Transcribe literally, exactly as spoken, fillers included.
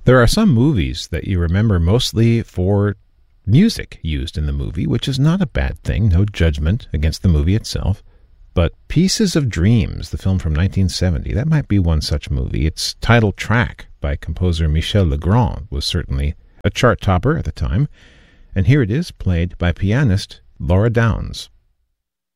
There are some movies that you remember mostly for music used in the movie, which is not a bad thing, no judgment against the movie itself. But Pieces of Dreams, the film from nineteen seventy, that might be one such movie. Its title track by composer Michel Legrand was certainly a chart topper at the time, and here it is played by pianist Laura Downs.